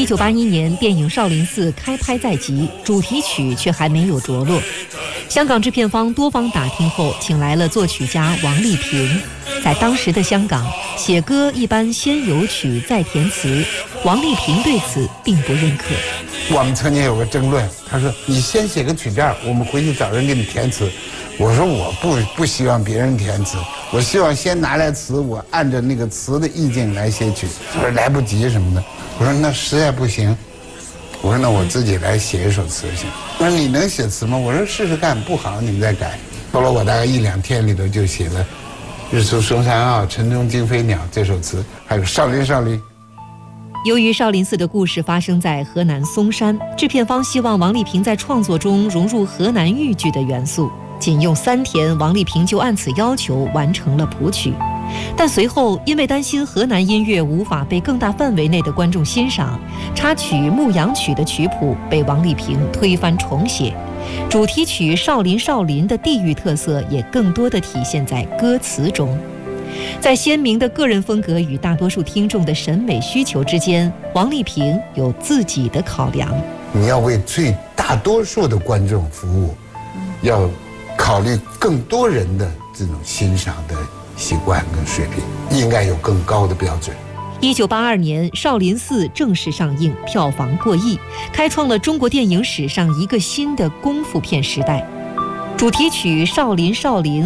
1981年，电影《少林寺》开拍在即，主题曲却还没有着落。香港制片方多方打听后，请来了作曲家王丽萍。在当时的香港，写歌一般先有曲再填词，王丽萍对此并不认可。 我们曾经有个争论，他说：“你先写个曲调，我们回去找人给你填词。”我说：“我不希望别人填词，我希望先拿来词，我按照那个词的意境来写曲。”他说：“来不及什么的。”我说：“那实在不行。”我说：“那我自己来写一首词行。”他说：“你能写词吗？”我说：“试试看，不好你们再改。”后来我大概1-2天里头就写了《日出松山坳》《晨钟惊飞鸟》这首词，还有《少林少林》。 由于少林寺的故事发生在河南嵩山，制片方希望王丽萍在创作中融入河南豫剧的元素。仅用3天，王丽萍就按此要求完成了谱曲。但随后因为担心河南音乐无法被更大范围内的观众欣赏，插曲《牧羊曲》的曲谱被王丽萍推翻重写。主题曲《少林少林》的地域特色也更多地体现在歌词中。在鲜明的个人风格与大多数听众的审美需求之间，王丽萍有自己的考量。 你要为最大多数的观众服务，要考虑更多人的这种欣赏的习惯跟水平，应该有更高的标准。 1982年，《少林寺》正式上映，票房过亿，开创了中国电影史上一个新的功夫片时代。主题曲《少林少林》